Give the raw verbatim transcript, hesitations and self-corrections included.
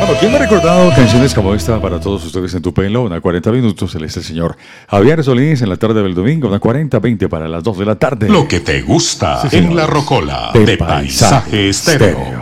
¿Quién me ha recordado canciones como esta para todos ustedes en tu pelo? Una cuarenta minutos, él es el señor Javier Solís en la tarde del domingo, una cuarenta veinte para las dos de la tarde. Lo que te gusta Sí, en señores. La Rocola De de Paisaje Paisaje Estéreo. Estéreo.